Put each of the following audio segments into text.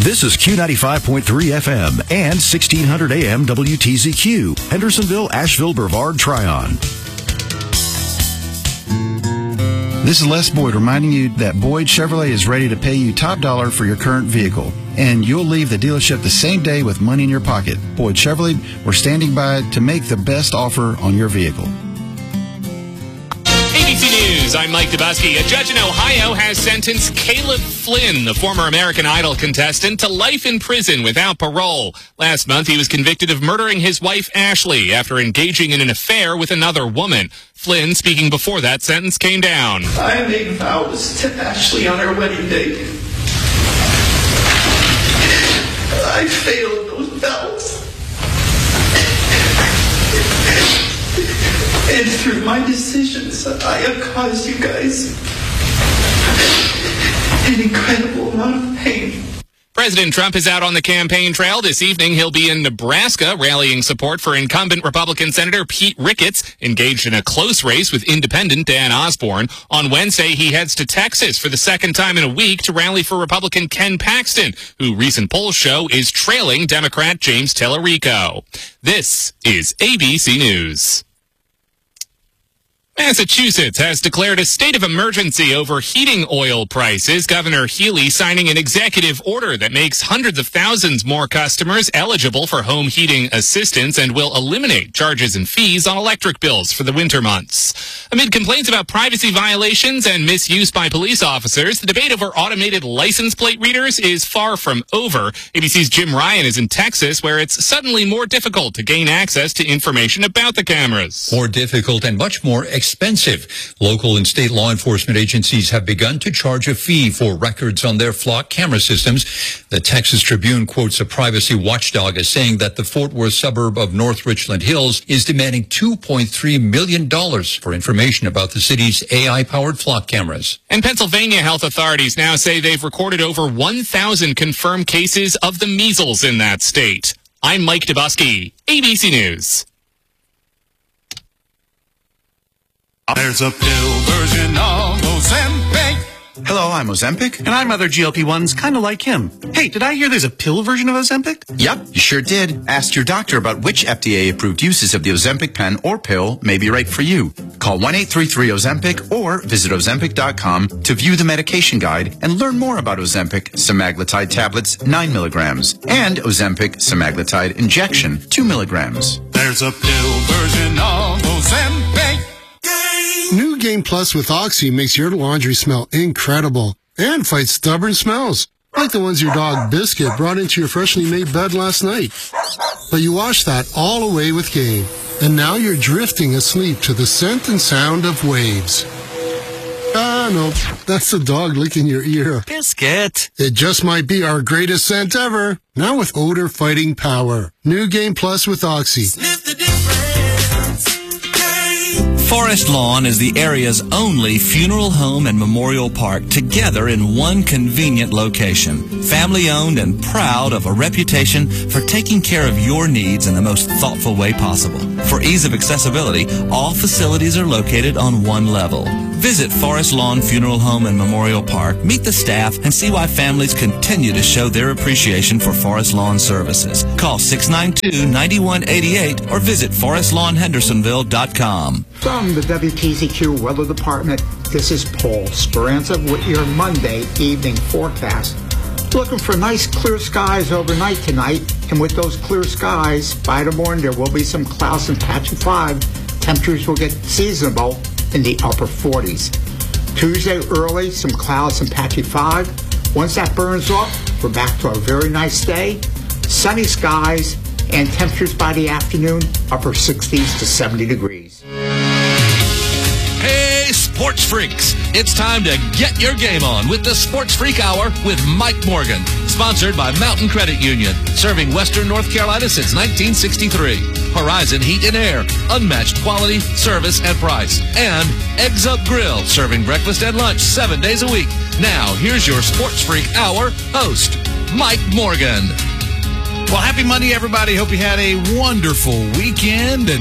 This is Q95.3 FM and 1600 AM WTZQ, Hendersonville, Asheville, Brevard, Tryon. This is Les Boyd reminding you that Boyd Chevrolet is ready to pay you top dollar for your current vehicle. And you'll leave the dealership the same day with money in your pocket. Boyd Chevrolet, we're standing by to make the best offer on your vehicle. ABC News, I'm Mike Dubusky. A judge in Ohio has sentenced Caleb Flynn, the former American Idol contestant, to life in prison without parole. Last month, he was convicted of murdering his wife, Ashley, after engaging in an affair with another woman. Flynn, speaking before that sentence came down. I made vows to Ashley on our wedding day. I failed those vows. And through my decisions, I have caused you guys an incredible amount of pain. President Trump is out on the campaign trail. This evening, he'll be in Nebraska rallying support for incumbent Republican Senator Pete Ricketts, engaged in a close race with independent Dan Osborne. On Wednesday, he heads to Texas for the second time in a week to rally for Republican Ken Paxton, who recent polls show is trailing Democrat James Tellerico. This is ABC News. Massachusetts has declared a state of emergency over heating oil prices. Governor Healy signing an executive order that makes hundreds of thousands more customers eligible for home heating assistance and will eliminate charges and fees on electric bills for the winter months. Amid complaints about privacy violations and misuse by police officers, the debate over automated license plate readers is far from over. ABC's Jim Ryan is in Texas, where it's suddenly more difficult to gain access to information about the cameras. More difficult and much more expensive. Local and state law enforcement agencies have begun to charge a fee for records on their flock camera systems. The Texas Tribune quotes a privacy watchdog as saying that the Fort Worth suburb of North Richland Hills is demanding $2.3 million for information about the city's AI-powered flock cameras. And Pennsylvania health authorities now say they've recorded over 1,000 confirmed cases of the measles in that state. I'm Mike Dubusky, ABC News. There's a pill version of Ozempic. Hello, I'm Ozempic. And I'm other GLP-1s kind of like him. Hey, did I hear there's a pill version of Ozempic? Yep, you sure did. Ask your doctor about which FDA-approved uses of the Ozempic pen or pill may be right for you. Call 1-833-OZEMPIC or visit Ozempic.com to view the medication guide and learn more about Ozempic semaglutide tablets 9 milligrams and Ozempic semaglutide injection 2 milligrams. There's a pill version of Ozempic. New Game Plus with Oxy makes your laundry smell incredible and fights stubborn smells, like the ones your dog Biscuit brought into your freshly made bed last night. But you wash that all away with Game, and now you're drifting asleep to the scent and sound of waves. Ah, no, that's the dog licking your ear. Biscuit. It just might be our greatest scent ever, now with odor-fighting power. New Game Plus with Oxy. Sniff the difference. Forest Lawn is the area's only funeral home and memorial park together in one convenient location. Family-owned and proud of a reputation for taking care of your needs in the most thoughtful way possible. For ease of accessibility, all facilities are located on one level. Visit Forest Lawn Funeral Home and Memorial Park, meet the staff, and see why families continue to show their appreciation for Forest Lawn services. Call 692-9188 or visit forestlawnhendersonville.com. From the WTZQ Weather Department, this is Paul Speranza with your Monday evening forecast. Looking for nice clear skies overnight tonight, and with those clear skies, by the morning there will be some clouds and patchy fog. Temperatures will get seasonable in the upper 40s. Tuesday early, some clouds and patchy fog. Once that burns off, we're back to a very nice day. Sunny skies and temperatures by the afternoon, upper 60s to 70 degrees. Hey, sports freaks! It's time to get your game on with the Sports Freak Hour with Mike Morgan. Sponsored by Mountain Credit Union, serving Western North Carolina since 1963. Horizon Heat and Air, unmatched quality, service, and price. And Eggs Up Grill, serving breakfast and lunch 7 days a week. Now, here's your Sports Freak Hour host, Mike Morgan. Well, happy Monday, everybody. Hope you had a wonderful weekend. And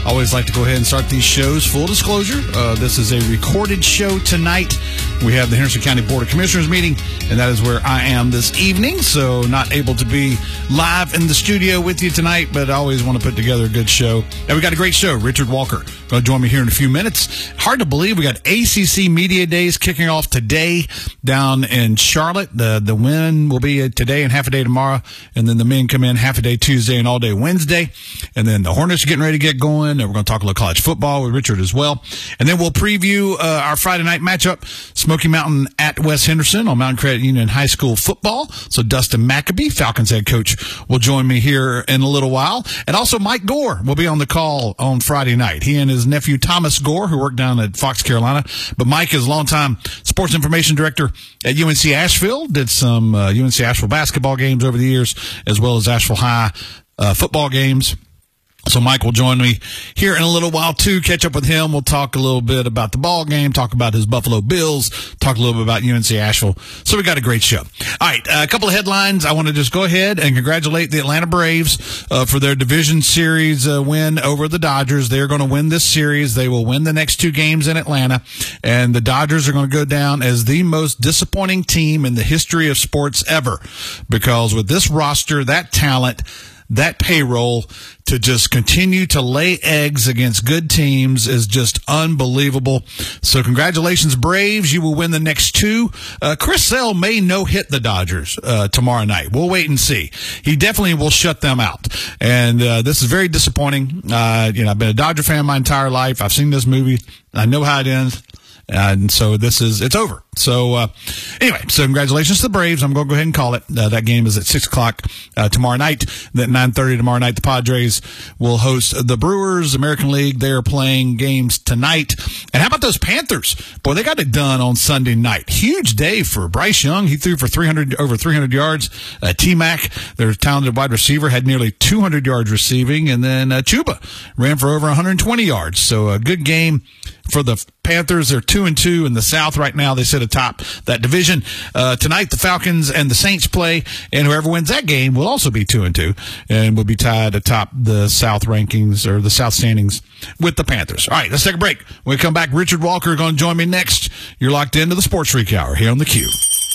Always like to go ahead and start these shows. Full disclosure, this is a recorded show tonight. We have the Henderson County Board of Commissioners meeting, and that is where I am this evening, so not able to be live in the studio with you tonight, but I always want to put together a good show. And we got a great show. Richard Walker going to join me here in a few minutes. Hard to believe we got ACC Media Days kicking off today down in Charlotte. The women will be today and half a day tomorrow, and then the men come in half a day Tuesday and all day Wednesday. And then the Hornets are getting ready to get going. And we're going to talk a little college football with Richard as well. And then we'll preview our Friday night matchup, Smoky Mountain at West Henderson on Mountain Credit Union High School football. So Dustin Maccabee, Falcons head coach, will join me here in a little while. And also Mike Gore will be on the call on Friday night. He and his nephew Thomas Gore, who worked down at Fox, Carolina. But Mike is a longtime sports information director at UNC Asheville, did some UNC Asheville basketball games over the years, as well as Asheville High football games. So Mike will join me here in a little while, too. Catch up with him. We'll talk a little bit about the ball game, talk about his Buffalo Bills, talk a little bit about UNC Asheville. So we got a great show. All right, a couple of headlines. I want to just go ahead and congratulate the Atlanta Braves for their division series win over the Dodgers. They're going to win this series. They will win the next two games in Atlanta, and the Dodgers are going to go down as the most disappointing team in the history of sports ever, because with this roster, that talent, that payroll, to just continue to lay eggs against good teams is just unbelievable. So congratulations, Braves. You will win the next two. Chris Sale may no-hit the Dodgers tomorrow night. We'll wait and see. He definitely will shut them out. And this is very disappointing. I've been a Dodger fan my entire life. I've seen this movie. I know how it ends. And so it's over. So, anyway, so congratulations to the Braves. I'm going to go ahead and call it. That game is at 6 o'clock tomorrow night. At 9:30 tomorrow night, the Padres will host the Brewers. American League, they are playing games tonight. And how about those Panthers? Boy, they got it done on Sunday night. Huge day for Bryce Young. He threw for over 300 yards. T-Mac, their talented wide receiver, had nearly 200 yards receiving. And then Chuba ran for over 120 yards. So a good game for the Panthers. They're 2-2 in the South right now. They sit atop that division. Tonight, the Falcons and the Saints play, and whoever wins that game will also be 2-2 and will be tied atop the South rankings or the South standings with the Panthers. All right, let's take a break. When we come back, Richard Walker is going to join me next. You're locked into the Sports Freak Hour here on the Q.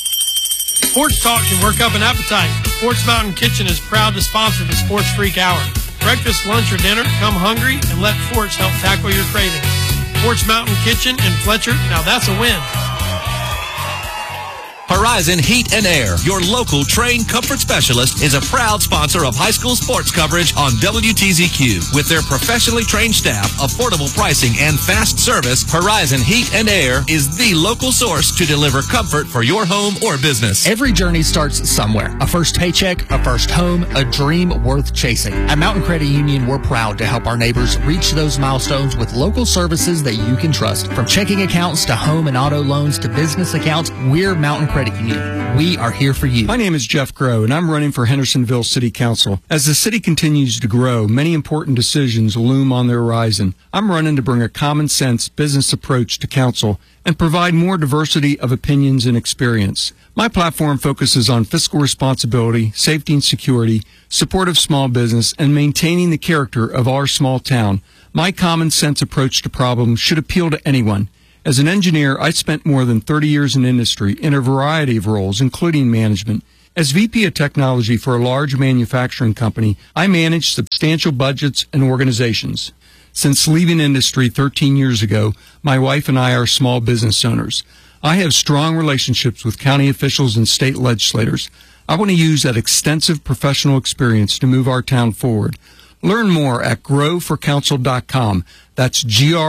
Sports talk can work up an appetite. Sports Mountain Kitchen is proud to sponsor the Sports Freak Hour. Breakfast, lunch, or dinner, come hungry and let Forts help tackle your cravings. Sports Mountain Kitchen in Fletcher, now that's a win. Horizon Heat and Air, your local trained comfort specialist, is a proud sponsor of high school sports coverage on WTZQ. With their professionally trained staff, affordable pricing, and fast service, Horizon Heat and Air is the local source to deliver comfort for your home or business. Every journey starts somewhere. A first paycheck, a first home, a dream worth chasing. At Mountain Credit Union, we're proud to help our neighbors reach those milestones with local services that you can trust. From checking accounts to home and auto loans to business accounts, we're Mountain Credit Union. We are here for you. My name is Jeff Groh, and I'm running for Hendersonville City Council. As the city continues to grow, many important decisions loom on the horizon. I'm running to bring a common-sense business approach to council and provide more diversity of opinions and experience. My platform focuses on fiscal responsibility, safety and security, support of small business, and maintaining the character of our small town. My common-sense approach to problems should appeal to anyone. As an engineer, I spent more than 30 years in industry in a variety of roles, including management. As VP of Technology for a large manufacturing company, I manage substantial budgets and organizations. Since leaving industry 13 years ago, my wife and I are small business owners. I have strong relationships with county officials and state legislators. I want to use that extensive professional experience to move our town forward. Learn more at growforcouncil.com. That's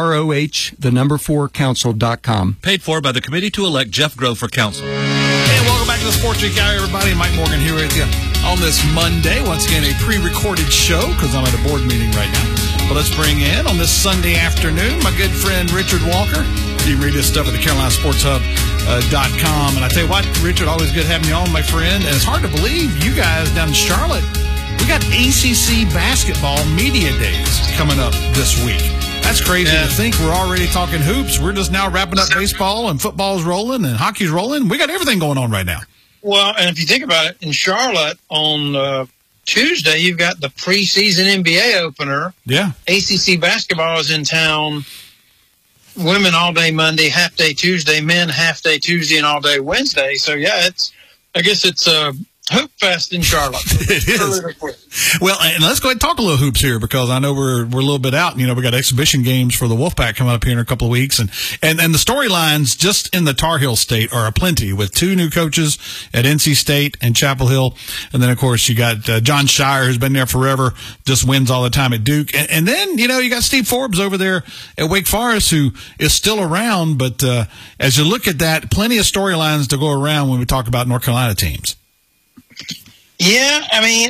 GROH4council.com. Paid for by the committee to elect Jeff Groh for council. And welcome back to the Sports Week Hour, everybody. Mike Morgan here with you on this Monday. Once again, a pre-recorded show because I'm at a board meeting right now. But let's bring in on this Sunday afternoon my good friend Richard Walker. You can read his stuff at the CarolinaSportsHub.com. And I tell you what, Richard, always good having you on, my friend. And it's hard to believe you guys down in Charlotte, we got ACC basketball media days coming up this week. That's crazy to think we're already talking hoops. We're just now wrapping up baseball and football's rolling and hockey's rolling. We got everything going on right now. Well, and if you think about it, in Charlotte on Tuesday, you've got the preseason NBA opener. Yeah. ACC basketball is in town. Women all day Monday, half day Tuesday, men half day Tuesday and all day Wednesday. So, yeah, I guess it's Hoop Fest in Charlotte. It is. Well, and let's go ahead and talk a little hoops here, because I know we're a little bit out. You know, we got exhibition games for the Wolfpack coming up here in a couple of weeks, and the storylines just in the Tar Heel State are aplenty, with 2 new coaches at NC State and Chapel Hill, and then of course you got John Shire, who's been there forever, just wins all the time at Duke, and then you got Steve Forbes over there at Wake Forest, who is still around. But as you look at that, plenty of storylines to go around when we talk about North Carolina teams. Yeah, I mean,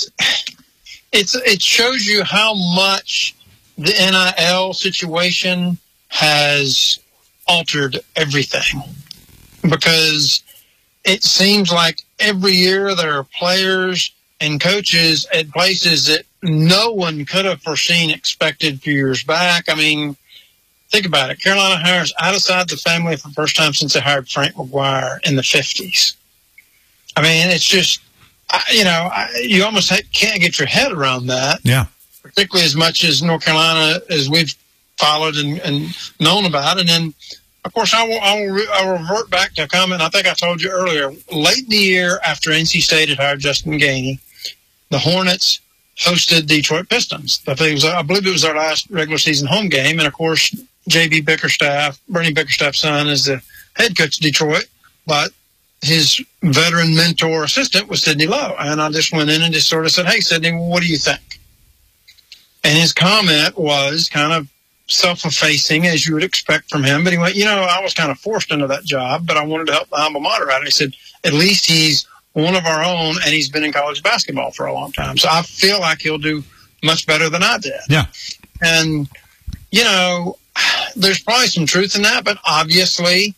it shows you how much the NIL situation has altered everything, because it seems like every year there are players and coaches at places that no one could have foreseen, expected a few years back. I mean, think about it. Carolina hires outside the family for the first time since they hired Frank McGuire in the 50s. I mean, it's just, you almost can't get your head around that. Yeah. Particularly as much as North Carolina as we've followed and known about. And then, of course, I will revert back to a comment I think I told you earlier. Late in the year, after NC State had hired Justin Gainey, the Hornets hosted Detroit Pistons. I believe it was our last regular season home game. And, of course, J.B. Bickerstaff, Bernie Bickerstaff's son, is the head coach of Detroit. But his veteran mentor assistant was Sidney Lowe. And I just went in and just sort of said, hey, Sidney, what do you think? And his comment was kind of self-effacing, as you would expect from him. But he went, I was kind of forced into that job, but I wanted to help the alma mater out. And he said, at least he's one of our own, and he's been in college basketball for a long time. So I feel like he'll do much better than I did. Yeah. And, there's probably some truth in that, but obviously,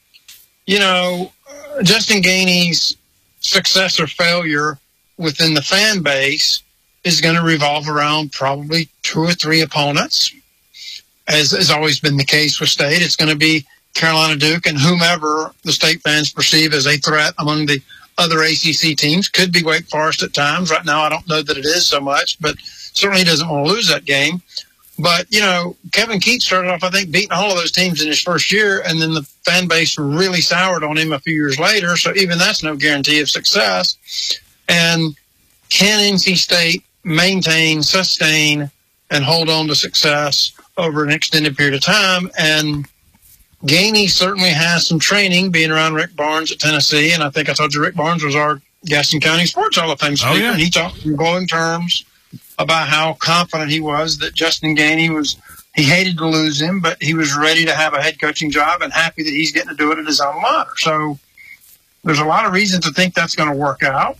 Justin Gainey's success or failure within the fan base is going to revolve around probably 2 or 3 opponents, as has always been the case with State. It's going to be Carolina, Duke, and whomever the State fans perceive as a threat among the other ACC teams. Could be Wake Forest at times. Right now, I don't know that it is so much, but certainly doesn't want to lose that game. But, Kevin Keatts started off, I think, beating all of those teams in his first year, and then the fan base really soured on him a few years later, so even that's no guarantee of success. And can NC State maintain, sustain, and hold on to success over an extended period of time? And Gainey certainly has some training being around Rick Barnes at Tennessee, and I think I told you Rick Barnes was our Gaston County Sports Hall of Fame speaker, and he talked in glowing terms about how confident he was that Justin Gainey he hated to lose him, but he was ready to have a head coaching job and happy that he's getting to do it at his alma mater. So there's a lot of reasons to think that's going to work out.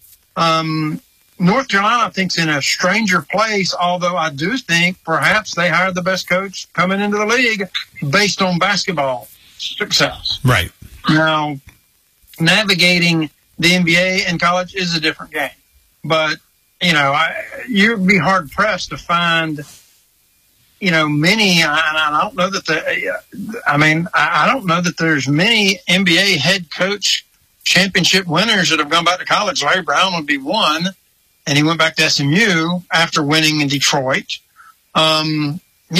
North Carolina, I think, is in a stranger place, although I do think perhaps they hired the best coach coming into the league based on basketball success. Right. Now, navigating the NBA and college is a different game. But, you'd be hard-pressed to find, many, and I don't know that I don't know that there's many NBA head coach championship winners that have gone back to college. Larry Brown would be one, and he went back to SMU after winning in Detroit. We're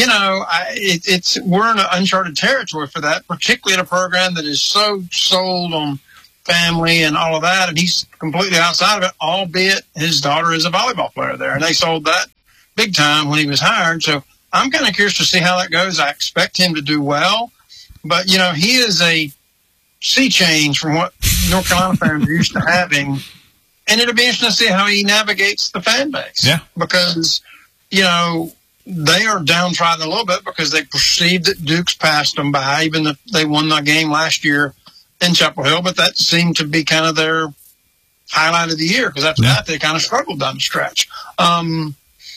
in uncharted territory for that, particularly in a program that is so sold on family and all of that, and he's completely outside of it, albeit his daughter is a volleyball player there, and they sold that big time when he was hired. So I'm kind of curious to see how that goes. I expect him to do well, but, he is a sea change from what North Carolina fans are used to having, and it'll be interesting to see how he navigates the fan base. Yeah. Because, they are downtrodden a little bit because they perceive that Duke's passed them by, even if they won the game last year in Chapel Hill, but that seemed to be kind of their highlight of the year, because after that they kind of struggled down the stretch. I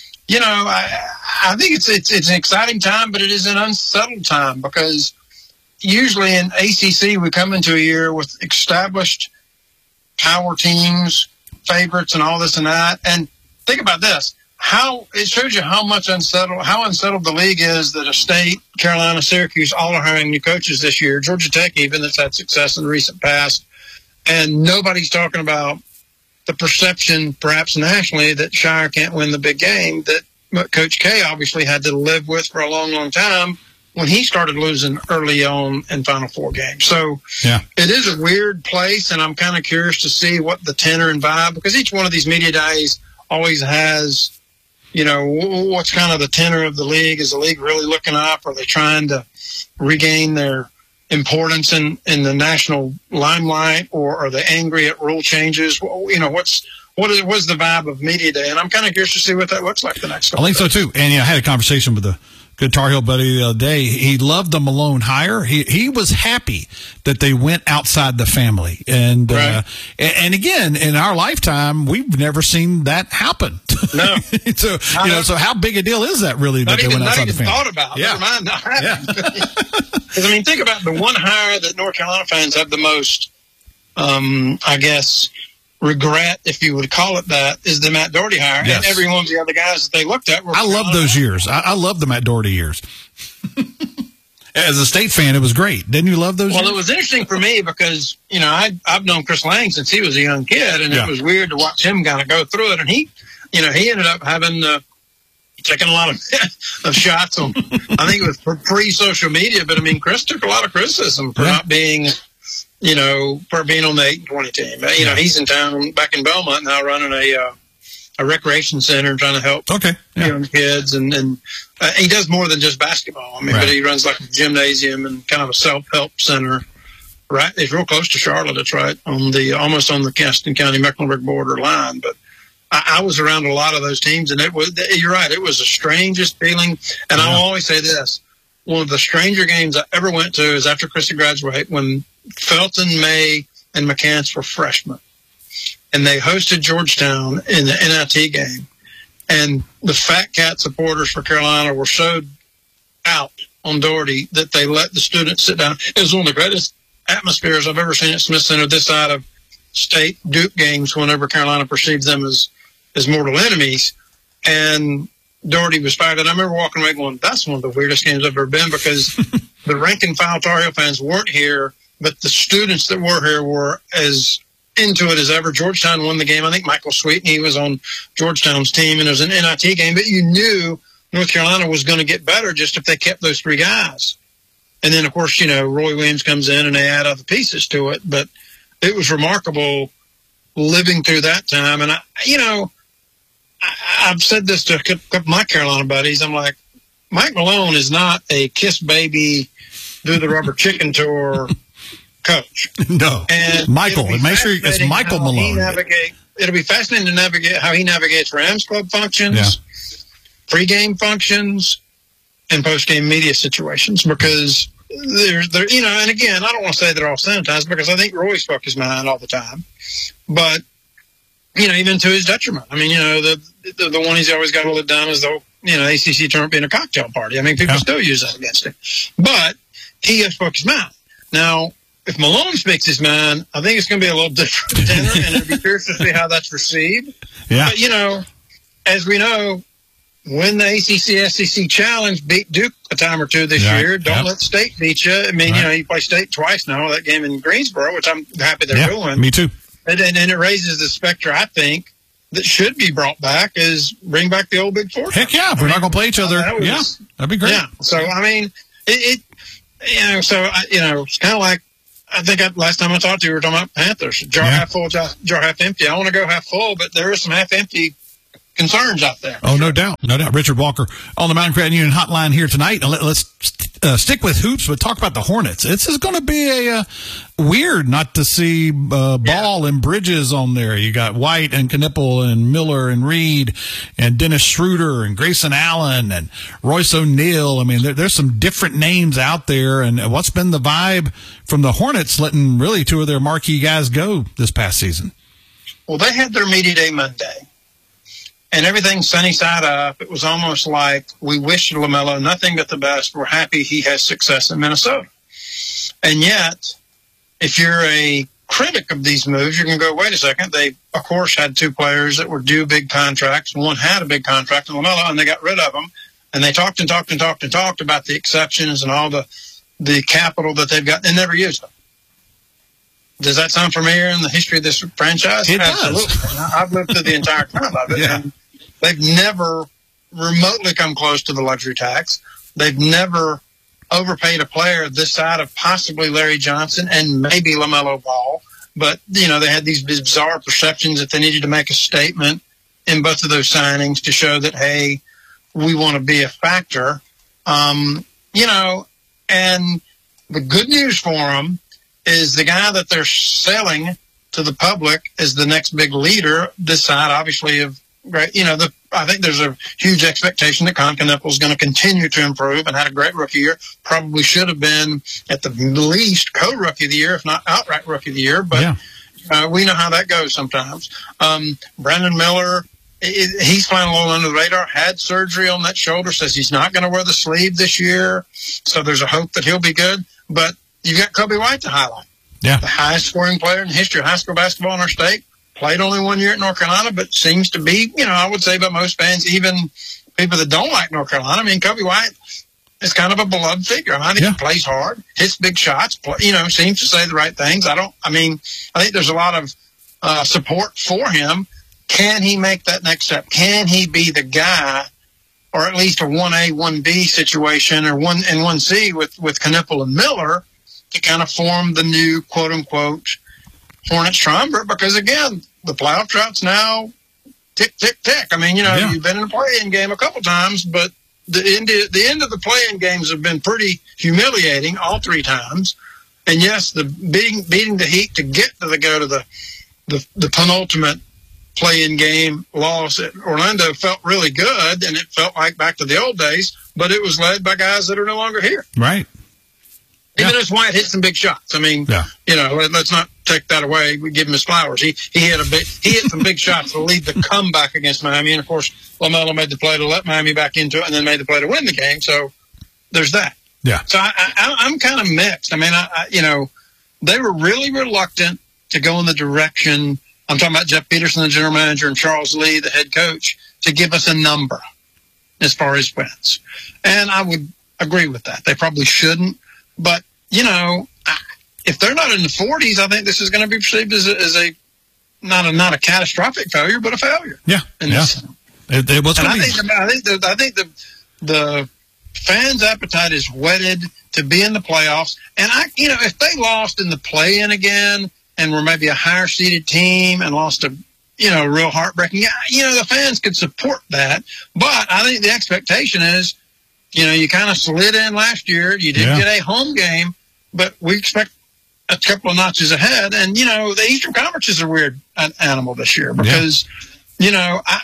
think it's an exciting time, but it is an unsettled time, because usually in ACC we come into a year with established power teams, favorites, and all this and that. And think about this. It shows you how unsettled the league is that a State, Carolina, Syracuse all are hiring new coaches this year. Georgia Tech even, that's had success in the recent past. And nobody's talking about the perception, perhaps nationally, that Shire can't win the big game that Coach K obviously had to live with for a long, long time when he started losing early on in Final Four games. So it is a weird place, and I'm kind of curious to see what the tenor and vibe, because each one of these media days always has, what's kind of the tenor of the league. Is the league really looking up? Are they trying to regain their importance in the national limelight, or are they angry at rule changes? What's the vibe of media day? And I'm kind of curious to see what that looks like the next couple I think so too. And I had a conversation with a good Tar Heel buddy the other day. He loved the Malone hire. He was happy that they went outside the family. And and again, in our lifetime, we've never seen that happen. No. So so how big a deal is that really that they went outside the family? Thought about. Never mind, not happening. Because think about the one hire that North Carolina fans have the most, I guess, regret, if you would call it that, is the Matt Doherty hire. Yes. And every one of the other guys that they looked at were. I love those years. I love the Matt Doherty years. As a State fan, it was great. Didn't you love those years? Well, it was interesting for me because, I've known Chris Lang since he was a young kid, and it was weird to watch him kind of go through it. And he ended up having taking a lot of shots on, I think it was pre-social media, but Chris took a lot of criticism for not being, for being on the 8-20 team. He's in town back in Belmont now running a recreation center trying to help young kids. And he does more than just basketball. But he runs like a gymnasium and kind of a self-help center. Right. It's real close to Charlotte. It's right on almost on the Gaston County Mecklenburg border line. But I was around a lot of those teams, and you're right. It was the strangest feeling. And I'll always say this. One of the stranger games I ever went to is after Chrissy graduated, when Felton, May, and McCants were freshmen. And they hosted Georgetown in the NIT game. And the Fat Cat supporters for Carolina were so out on Doherty that they let the students sit down. It was one of the greatest atmospheres I've ever seen at Smith Center this side of state Duke games whenever Carolina perceived them as mortal enemies. And Doherty was fired. And I remember walking away going, that's one of the weirdest games I've ever been, because the rank and file Tar Heel fans weren't here, but the students that were here were as into it as ever. Georgetown won the game. I think Michael Sweetney was on Georgetown's team, and it was an NIT game, but you knew North Carolina was going to get better just if they kept those three guys. And then, of course, Roy Williams comes in and they add other pieces to it. But it was remarkable living through that time. And, I've said this to a couple of my Carolina buddies. I'm like, Mike Malone is not a kiss baby, do the rubber chicken tour coach. No. And Michael. Make sure it's Michael Malone. It'll be fascinating to navigate how he navigates Rams Club functions, pregame functions, and postgame media situations, because and again, I don't want to say they're all sanitized, because I think Roy spoke his mind all the time, but even to his detriment. The one he's always got to live down is the ACC tournament being a cocktail party. People still use that against him, but he spoke his mind. Now, if Malone speaks his mind, I think it's going to be a little different tenor, and it'll be curious to see how that's received. Yeah. But as we know, when the ACC-SEC Challenge beat Duke a time or two this year, don't let State beat you. You play State twice now, that game in Greensboro, which I'm happy they're doing. Me too. And it raises the specter, I think, that should be brought back, is bring back the old Big Four. Heck yeah, we're not going to play each other. That'd be great. Yeah, so, it's kind of like, I think last time I talked to you, we were talking about Panthers. Jar half full, jar half empty. I want to go half full, but there is some half empty concerns out there. Oh, no doubt. No doubt. Richard Walker on the Mountain Credit Union hotline here tonight. And let's stick with hoops, but talk about the Hornets. This is going to be a weird not to see Ball and Bridges on there. You got White and Knipple and Miller and Reed and Dennis Schroeder and Grayson Allen and Royce O'Neal. There's some different names out there. And what's been the vibe from the Hornets letting really two of their marquee guys go this past season? Well, they had their media day Monday. And everything's sunny side up. It was almost like we wish LaMelo nothing but the best. We're happy he has success in Minnesota. And yet, if you're a critic of these moves, you can go, wait a second. They, of course, had two players that were due big contracts. One had a big contract in LaMelo, and they got rid of him. And they talked about the exceptions and all the capital that they've got, and never used them. Does that sound familiar in the history of this franchise? It Absolutely. does. I've lived through the entire time of it. Yeah. And they've never remotely come close to the luxury tax. They've never overpaid a player this side of possibly Larry Johnson and maybe LaMelo Ball. But, they had these bizarre perceptions that they needed to make a statement in both of those signings to show that, hey, we want to be a factor. And the good news for them is the guy that they're selling to the public is the next big leader this side, obviously, of great. I think there's a huge expectation that Con Knuckle is going to continue to improve and had a great rookie year. Probably should have been at the least co-rookie of the year, if not outright rookie of the year. But we know how that goes sometimes. Brandon Miller, he's flying a little under the radar, had surgery on that shoulder, says he's not going to wear the sleeve this year. So there's a hope that he'll be good. But you've got Kobe White to highlight. Yeah. The highest scoring player in the history of high school basketball in our state. Played only 1 year at North Carolina, but seems to be, I would say by most fans, even people that don't like North Carolina. I mean, Kobe White is kind of a beloved figure. I think he plays hard, hits big shots, seems to say the right things. I think there's a lot of support for him. Can he make that next step? Can he be the guy, or at least a 1A, 1B situation, or 1 and 1C with Knuckle and Miller to kind of form the new quote-unquote Hornets triumvirate? Because, again, the playoff trout's now tick, tick, tick. I mean, you've been in a play-in game a couple times, but the end of the play-in games have been pretty humiliating all 3 times. And, yes, the beating the Heat to get to the penultimate play-in game loss at Orlando felt really good, and it felt like back to the old days, but it was led by guys that are no longer here. Right. Even as White hit some big shots. I mean, let's not take that away. We give him his flowers. He hit some big shots to lead the comeback against Miami. And of course, LaMelo made the play to let Miami back into it and then made the play to win the game. So there's that. Yeah. So I'm kind of mixed. I mean, they were really reluctant to go in the direction. I'm talking about Jeff Peterson, the general manager, and Charles Lee, the head coach, to give us a number as far as wins. And I would agree with that. They probably shouldn't. But, if they're not in the 40s, I think this is going to be perceived as a not a catastrophic failure, but a failure. Yeah. I think the fans' appetite is whetted to be in the playoffs. And if they lost in the play-in again and were maybe a higher seeded team and lost a real heartbreaking, the fans could support that. But I think the expectation is, you kind of slid in last year. You did get a home game, but we expect a couple of notches ahead. And, the Eastern Conference is a weird animal this year because, I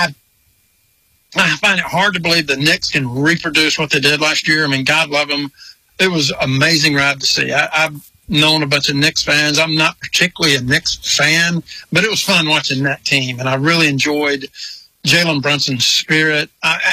find it hard to believe the Knicks can reproduce what they did last year. I mean, God love them. It was an amazing ride to see. I've known a bunch of Knicks fans. I'm not particularly a Knicks fan, but it was fun watching that team. And I really enjoyed Jalen Brunson's spirit.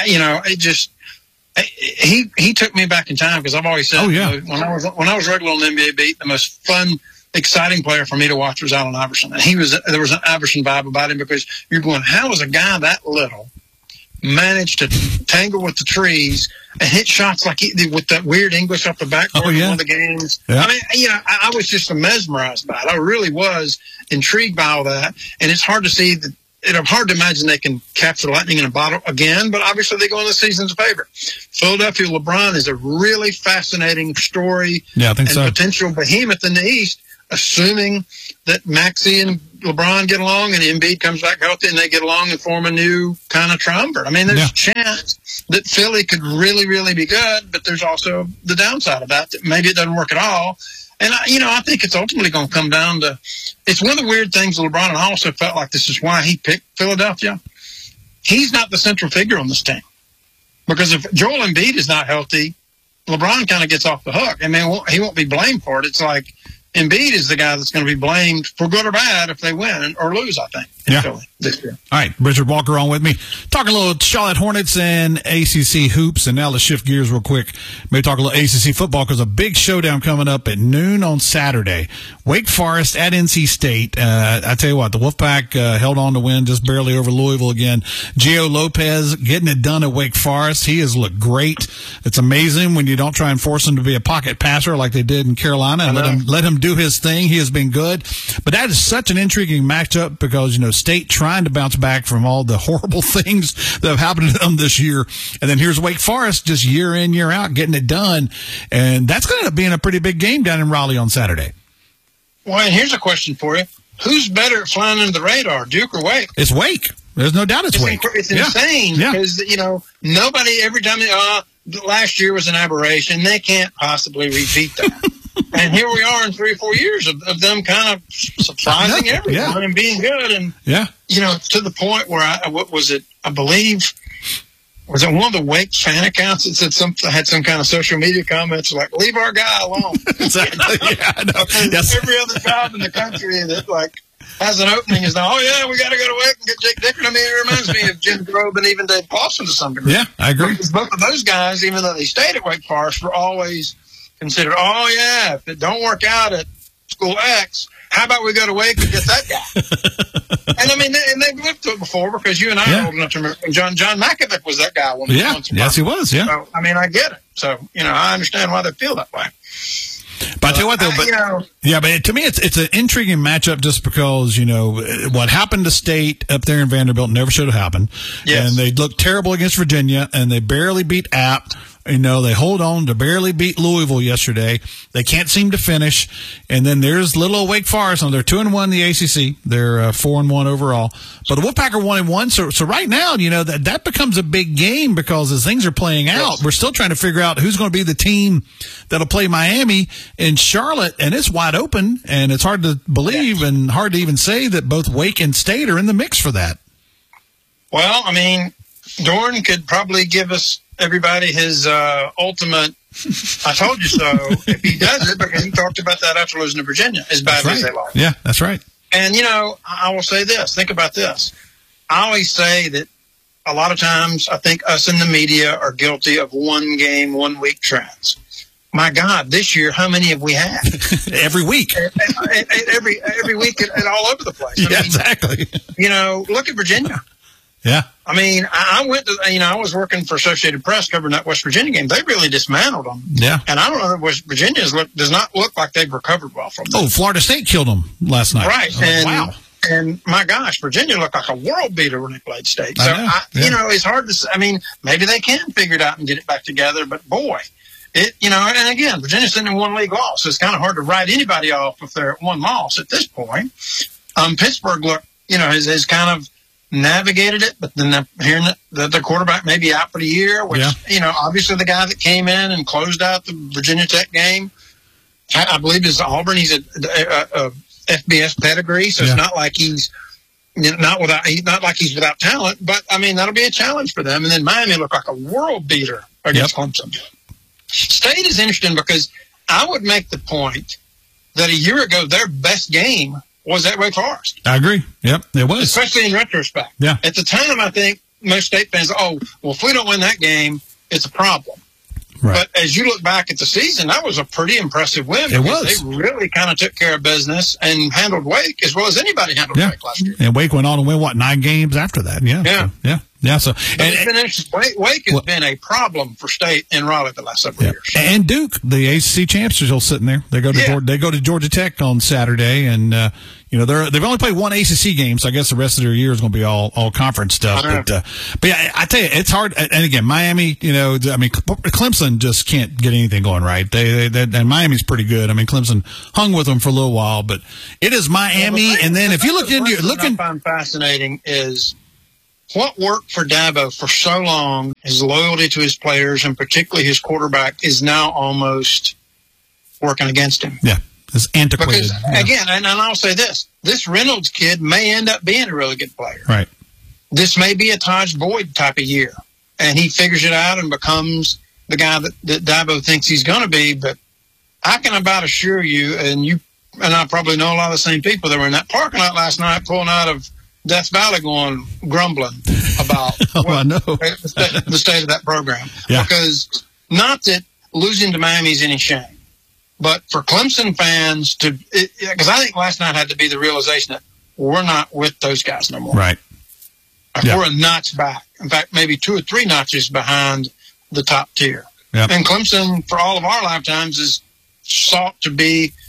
He took me back in time because I've always said when I was regular on the NBA beat, the most fun, exciting player for me to watch was Allen Iverson. And there was an Iverson vibe about him because you're going, how is a guy that little managed to tangle with the trees and hit shots like with that weird English off the backboard in one of the games? Yeah. I mean, I was just mesmerized by it. I really was intrigued by all that. And it's hard to see that. It's hard to imagine they can capture lightning in a bottle again, but obviously they go in the season's favor. Philadelphia LeBron is a really fascinating story and potential behemoth in the East, assuming that Maxey and LeBron get along and Embiid comes back healthy and they get along and form a new kind of triumvirate. I mean, there's a chance that Philly could really, really be good, but there's also the downside of that maybe it doesn't work at all. And, I think it's ultimately going to come down to – it's one of the weird things LeBron, and I also felt like this is why he picked Philadelphia. He's not the central figure on this team. Because if Joel Embiid is not healthy, LeBron kind of gets off the hook. I mean, he won't be blamed for it. It's like Embiid is the guy that's going to be blamed for good or bad if they win or lose, I think, in Philly this year. All right, Richard Walker on with me. Talking a little Charlotte Hornets and ACC hoops, and now let's shift gears real quick. Maybe talk a little ACC football because a big showdown coming up at noon on Saturday. Wake Forest at NC State. I tell you what, the Wolfpack held on to win just barely over Louisville again. Gio Lopez getting it done at Wake Forest. He has looked great. It's amazing when you don't try and force him to be a pocket passer like they did in Carolina and let him him do his thing. He has been good. But that is such an intriguing matchup because, State trying to bounce back from all the horrible things that have happened to them this year. And then here's Wake Forest just year in, year out, getting it done. And that's going to end up being a pretty big game down in Raleigh on Saturday. Well, and here's a question for you. Who's better at flying under the radar, Duke or Wake? It's Wake. There's no doubt it's Wake. It's insane because, nobody every time last year was an aberration. They can't possibly repeat that. And here we are in 3 or 4 years of them kind of surprising everyone and being good. And, to the point where I believe, was it one of the Wake fan accounts that said had some kind of social media comments like, leave our guy alone. Exactly. Yeah, I know. Yes. Every other job in the country that has an opening is now, we got to go to Wake and get Jake Dickert. I mean, it reminds me of Jim Grobe and even Dave Paulson to some degree. Yeah, I agree. Because both of those guys, even though they stayed at Wake Forest, were always considered, if it don't work out at school X, how about we go to Wake and get that guy? And I mean, they've lived through it before because you and I are old enough to remember John Mackovic was that guy. Yes, he was. Yeah. So, I mean, I get it. So, I understand why they feel that way. But I tell you what, though, but to me, it's an intriguing matchup just because, what happened to State up there in Vanderbilt never should have happened. Yes. And they looked terrible against Virginia, and they barely beat App. They hold on to barely beat Louisville yesterday. They can't seem to finish. And then there's little Wake Forest. They're 2-1 in the ACC. They're 4-1 overall. But the Wolfpack are 1-1. So right now, that becomes a big game because as things are playing out, we're still trying to figure out who's going to be the team that'll play Miami in Charlotte. And it's wide open. And it's hard to believe and hard to even say that both Wake and State are in the mix for that. Well, I mean, Dorn could probably give us everybody his ultimate I told you so if he does it, because he talked about that after losing to Virginia as badly as they lost. Yeah, that's right. And, I will say this. Think about this. I always say that a lot of times I think us in the media are guilty of 1 game, 1 week trends. My God, this year, how many have we had? Every week. Every week and all over the place. I mean, exactly. Look at Virginia. Yeah. I mean, I went to, I was working for Associated Press covering that West Virginia game. They really dismantled them. Yeah. And I don't know that West Virginia does not look like they've recovered well from that. Oh, Florida State killed them last night. Right. Wow. And my gosh, Virginia looked like a world beater when they played State. So, it's hard to say. I mean, maybe they can figure it out and get it back together, but boy, and again, Virginia's sitting in 1 league loss, so it's kind of hard to write anybody off if they're at 1 loss at this point. Pittsburgh has kind of navigated it, but then hearing that the quarterback may be out for the year, which, obviously the guy that came in and closed out the Virginia Tech game, I believe is Auburn. He's a FBS pedigree, so it's not like he's not like he's without talent, but I mean, that'll be a challenge for them. And then Miami looked like a world beater against Clemson. State is interesting because I would make the point that a year ago, their best game was at Wake Forest. I agree. Yep, it was. Especially in retrospect. Yeah. At the time, I think most State fans, if we don't win that game, it's a problem. Right. But as you look back at the season, that was a pretty impressive win. It was. They really kind of took care of business and handled Wake as well as anybody handled Wake last year. And Wake went on to win, 9 games after that? Yeah. Yeah. Yeah. So, it's been interesting. Wake has been a problem for State in Raleigh the last several years. And Duke, the ACC champs, are still sitting there. They go to Georgia Tech on Saturday, and they've only played 1 ACC game, so I guess the rest of their year is going to be all conference stuff. But yeah, I tell you, it's hard. And again, Miami, Clemson just can't get anything going right. And Miami's pretty good. I mean, Clemson hung with them for a little while, but it is Miami. And then if you look into what I find fascinating is what worked for Dabo for so long, his loyalty to his players and particularly his quarterback, is now almost working against him. Yeah, it's antiquated. Because, again, and I'll say this Reynolds kid may end up being a really good player. Right. This may be a Taj Boyd type of year, and he figures it out and becomes the guy that Dabo thinks he's going to be. But I can about assure you, and I probably know a lot of the same people that were in that parking lot last night pulling out of Death Valley grumbling about the state of that program. Yeah. Because not that losing to Miami is any shame, but for Clemson fans because I think last night had to be the realization that we're not with those guys no more. Right. We're a notch back. In fact, maybe 2 or 3 notches behind the top tier. Yep. And Clemson, for all of our lifetimes, is sought to be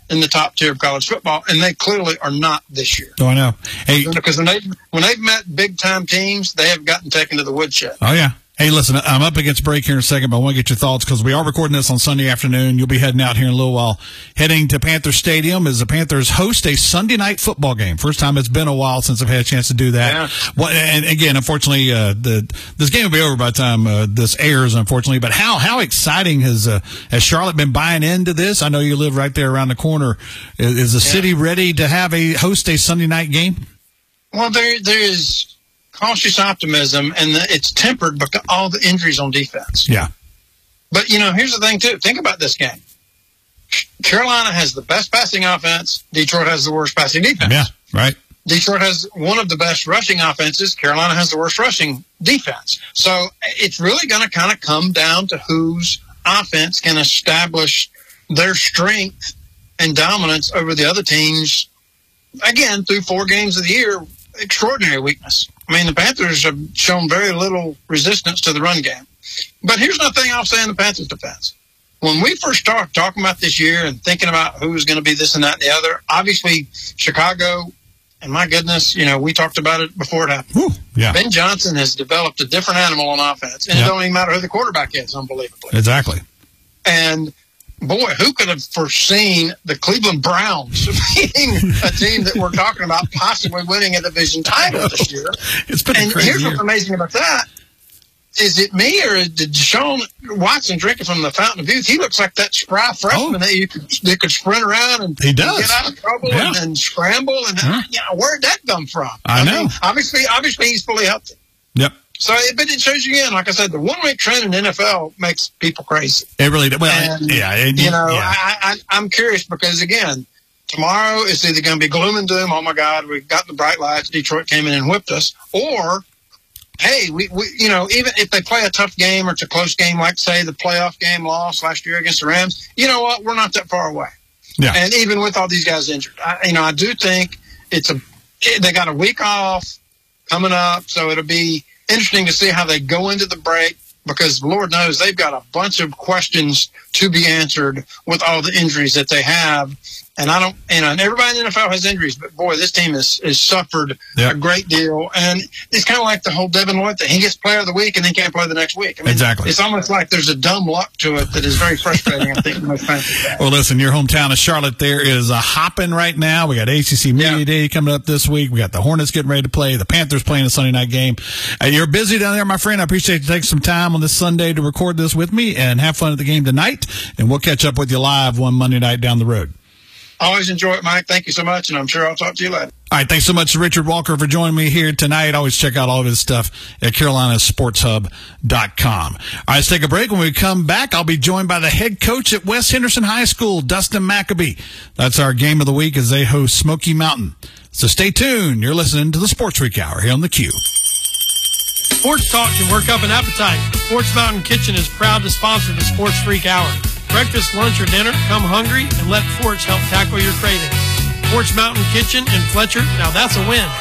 in the top tier of college football, and they clearly are not this year. Oh, I know. Hey, because when they've met big time teams, they have gotten taken to the woodshed. Oh yeah. Hey, listen, I'm up against break here in a second, but I want to get your thoughts because we are recording this on Sunday afternoon. You'll be heading out here in a little while. Heading to Panther Stadium as the Panthers host a Sunday night football game. First time it's been a while since I've had a chance to do that. Yeah. And again, unfortunately, this game will be over by the time this airs, unfortunately. But how exciting has Charlotte been buying into this? I know you live right there around the corner. Is the city ready to host a Sunday night game? Well, there is cautious optimism, and it's tempered by all the injuries on defense. Yeah. But, here's the thing, too. Think about this game. Carolina has the best passing offense. Detroit has the worst passing defense. Yeah, right. Detroit has one of the best rushing offenses. Carolina has the worst rushing defense. So it's really going to kind of come down to whose offense can establish their strength and dominance over the other teams, again, through 4 games of the year. Extraordinary weakness. I mean, the Panthers have shown very little resistance to the run game. But here's another thing I'll say in the Panthers' defense. When we first started talking about this year and thinking about who was going to be this and that and the other, obviously Chicago, and my goodness, we talked about it before it happened. Ooh, yeah. Ben Johnson has developed a different animal on offense, and it don't even matter who the quarterback is, unbelievably. Exactly. And boy, who could have foreseen the Cleveland Browns being a team that we're talking about possibly winning a division title this year? It's been a crazy here's year. What's amazing about that. Is it me, or did Deshaun Watson drinking from the fountain of youth? He looks like that spry freshman that could sprint around and he does. Get out of trouble and scramble. And where'd that come from? I know. Mean, obviously he's fully healthy. Yep. So, but it shows you again, like I said, the one-week trend in the NFL makes people crazy. It really does. Well, I'm curious because, again, tomorrow it's either going to be gloom and doom. Oh, my God, we've got the bright lights. Detroit came in and whipped us. Or, hey, we even if they play a tough game or it's a close game, like, say, the playoff game loss last year against the Rams, you know what? We're not that far away. Yeah. And even with all these guys injured, I do think they got a week off coming up, so it'll be interesting to see how they go into the break because Lord knows they've got a bunch of questions to be answered with all the injuries that they have. And and everybody in the NFL has injuries, but boy, this team has suffered a great deal. And it's kind of like the whole Devin Lloyd thing. He gets player of the week and then can't play the next week. I mean, exactly. It's almost like there's a dumb luck to it that is very frustrating, I think, in most fans. Well, listen, your hometown of Charlotte there is hopping right now. We got ACC Media Day coming up this week. We got the Hornets getting ready to play. The Panthers playing a Sunday night game. You're busy down there, my friend. I appreciate you taking some time on this Sunday to record this with me and have fun at the game tonight. And we'll catch up with you live one Monday night down the road. Always enjoy it, Mike. Thank you so much, and I'm sure I'll talk to you later. All right, thanks so much to Richard Walker for joining me here tonight. Always check out all of his stuff at carolinasportshub.com. All right, let's take a break. When we come back, I'll be joined by the head coach at West Henderson High School, Dustin Maccabee. That's our game of the week as they host Smoky Mountain. So stay tuned. You're listening to the Sports Freak Hour here on the Q. Sports talk can work up an appetite. Sports Mountain Kitchen is proud to sponsor the Sports Freak Hour. Breakfast, lunch, or dinner, come hungry and let Forts help tackle your cravings. Forts Mountain Kitchen in Fletcher, now that's a win.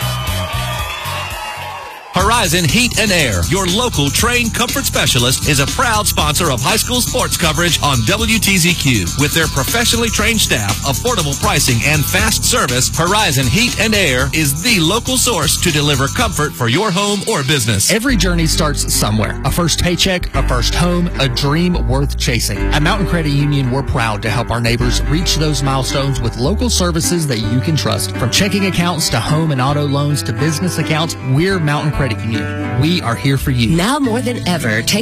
Horizon Heat and Air, your local trained comfort specialist, is a proud sponsor of high school sports coverage on WTZQ. With their professionally trained staff, affordable pricing, and fast service, Horizon Heat and Air is the local source to deliver comfort for your home or business. Every journey starts somewhere. A first paycheck, a first home, a dream worth chasing. At Mountain Credit Union, we're proud to help our neighbors reach those milestones with local services that you can trust. From checking accounts to home and auto loans to business accounts, we're Mountain Credit Union. We are here for you. Now more than ever, take